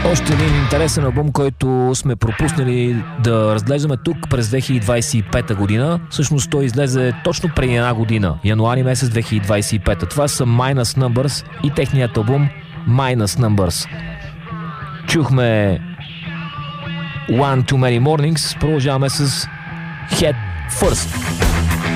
Още един интересен албум, който сме пропуснали да разглеждаме тук през 2025 година. Всъщност той излезе точно преди една година, януари месец 2025. Това са Minus Numbers и техният албум Minus Numbers. Чухме One Too Many Mornings, продължаваме с Head First.